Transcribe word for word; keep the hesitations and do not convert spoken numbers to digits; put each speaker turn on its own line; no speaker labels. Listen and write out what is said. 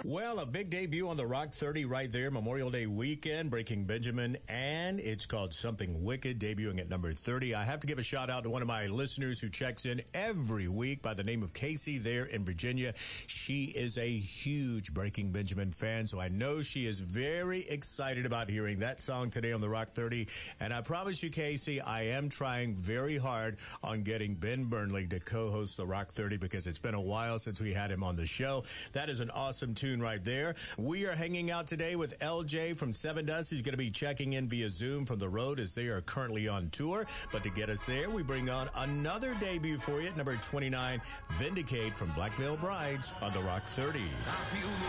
Well, a big debut on the Rock thirty right there, Memorial Day weekend, Breaking Benjamin, and it's called Something Wicked, debuting at number thirty. I have to give a shout out to one of my listeners who checks in every week by the name of Casey there in Virginia. She is a huge Breaking Benjamin fan, so I know she is very excited about hearing that song today on the Rock thirty. And I promise you, Casey, I am trying very hard on getting Ben Burnley to co-host the Rock thirty because it's been a while since we had him on the show. That is an awesome tune right there. We are hanging out today with L J from Sevendust. He's going to be checking in via Zoom from the road as they are currently on tour. But to get us there, we bring on another debut for you at number twenty-nine, Vindicate from Black Veil Brides on the Rock thirty.